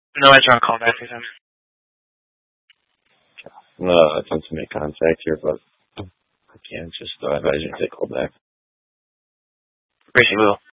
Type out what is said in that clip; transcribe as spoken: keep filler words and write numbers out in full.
No, I try to call back with him. No, I attempt to make contact here, but I can't. Just uh, advise you to take a call back. Appreciate it, Will.